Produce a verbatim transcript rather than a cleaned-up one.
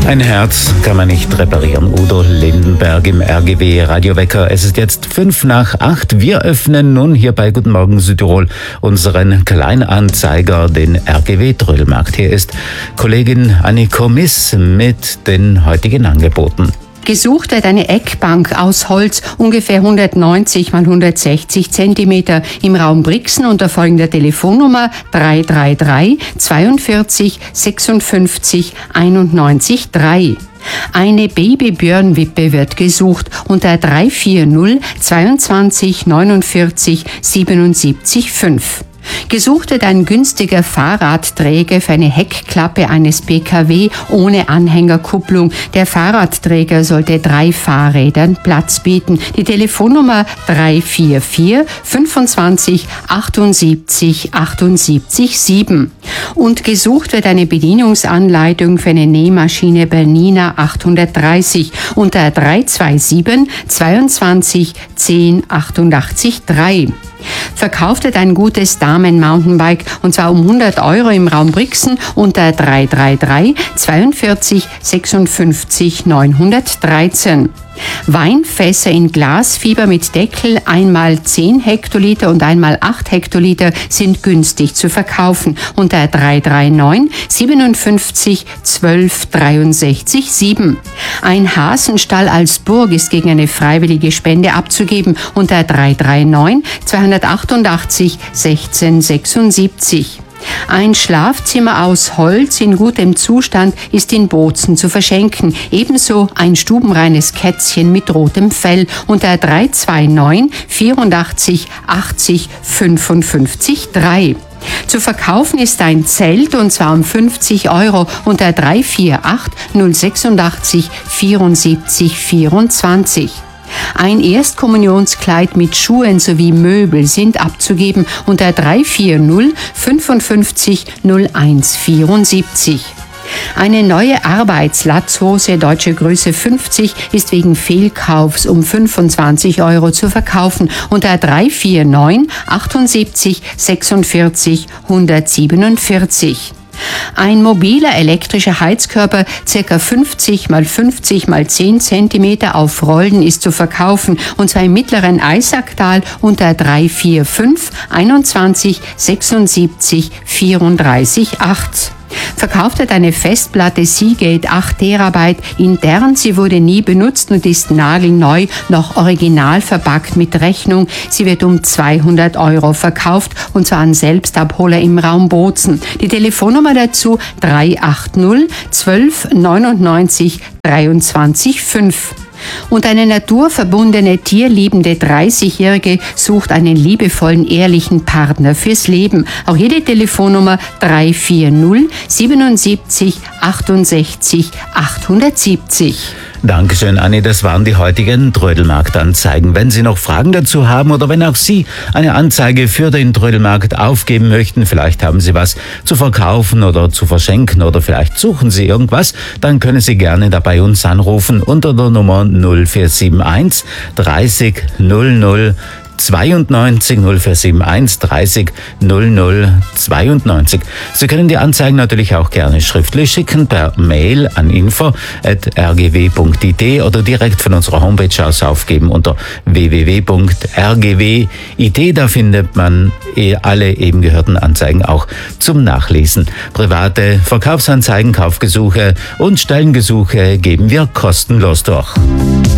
Ein Herz kann man nicht reparieren. Udo Lindenberg im R G W Radiowecker. Es ist jetzt fünf nach acht. Wir öffnen nun hier bei Guten Morgen Südtirol unseren Kleinanzeiger, den R G W Trödelmarkt. Hier ist Kollegin Anniko Miss mit den heutigen Angeboten. Gesucht wird eine Eckbank aus Holz, ungefähr hundertneunzig mal hundertsechzig Zentimeter im Raum Brixen unter folgender Telefonnummer drei drei drei zweiundvierzig sechsundfünfzig einundneunzig drei. Eine Babybjörnwippe wird gesucht unter drei vier null zweiundzwanzig neunundvierzig siebenundsiebzig fünf. Gesucht wird ein günstiger Fahrradträger für eine Heckklappe eines P K W ohne Anhängerkupplung. Der Fahrradträger sollte drei Fahrrädern Platz bieten. Die Telefonnummer drei vier vier fünfundzwanzig achtundsiebzig achtundsiebzig sieben. Und gesucht wird eine Bedienungsanleitung für eine Nähmaschine Bernina achthundertdreißig unter drei zwei sieben zweiundzwanzig zehn achtundachtzig drei. Verkauft wird ein gutes Damen-Mountainbike und zwar um hundert Euro im Raum Brixen unter drei drei drei zweiundvierzig sechsundfünfzig neunhundertdreizehn. Weinfässer in Glasfiber mit Deckel einmal zehn Hektoliter und einmal acht Hektoliter sind günstig zu verkaufen unter drei drei neun siebenundfünfzig zwölf dreiundsechzig sieben. Ein Hasenstall als Burg ist gegen eine freiwillige Spende abzugeben unter drei drei neun zweihundertachtundachtzig sechzehn sechsundsiebzig. Ein Schlafzimmer aus Holz in gutem Zustand ist in Bozen zu verschenken. Ebenso ein stubenreines Kätzchen mit rotem Fell unter drei zwei neun vierundachtzig achtzig fünfundfünfzig drei. Zu verkaufen ist ein Zelt und zwar um fünfzig Euro unter drei vier acht null sechsundachtzig vierundsiebzig vierundzwanzig. Ein Erstkommunionskleid mit Schuhen sowie Möbel sind abzugeben unter drei vier null fünfundfünfzig null eins vierundsiebzig. Eine neue Arbeitslatzhose deutsche Größe fünfzig ist wegen Fehlkaufs um fünfundzwanzig Euro zu verkaufen unter drei vier neun achtundsiebzig sechsundvierzig hundertsiebenundvierzig. Ein mobiler elektrischer Heizkörper ca. fünfzig mal fünfzig mal zehn Zentimeter auf Rollen ist zu verkaufen und zwar im mittleren Eisacktal unter drei vier fünf einundzwanzig sechsundsiebzig vierunddreißig acht. Verkauft wird eine Festplatte Seagate acht Terabyte intern. Sie wurde nie benutzt und ist nagelneu, noch original verpackt mit Rechnung. Sie wird um zweihundert Euro verkauft und zwar an Selbstabholer im Raum Bozen. Die Telefonnummer dazu drei acht null zwölf neunundneunzig dreiundzwanzig fünf. Und eine naturverbundene, tierliebende dreißigjährige sucht einen liebevollen, ehrlichen Partner fürs Leben. Auch jede Telefonnummer drei vier null siebenundsiebzig achtundsechzig achthundertsiebzig. Dankeschön, Anni. Das waren die heutigen Trödelmarktanzeigen. Wenn Sie noch Fragen dazu haben oder wenn auch Sie eine Anzeige für den Trödelmarkt aufgeben möchten, vielleicht haben Sie was zu verkaufen oder zu verschenken oder vielleicht suchen Sie irgendwas, dann können Sie gerne da bei uns anrufen unter der Nummer null vier sieben eins dreißig null null zweiundneunzig null vier sieben eins dreißig null null zweiundneunzig. Sie können die Anzeigen natürlich auch gerne schriftlich schicken per Mail an info at r g w punkt i t oder direkt von unserer Homepage aus aufgeben unter w w w punkt r g w punkt i t. Da findet man alle eben gehörten Anzeigen auch zum Nachlesen. Private Verkaufsanzeigen, Kaufgesuche und Stellengesuche geben wir kostenlos durch.